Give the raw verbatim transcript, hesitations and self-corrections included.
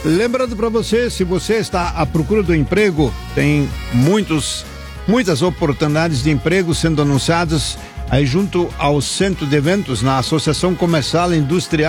Lembrando para você, se você está à procura do emprego, tem muitos, muitas oportunidades de emprego sendo anunciadas aí junto ao centro de eventos na Associação Comercial e Industrial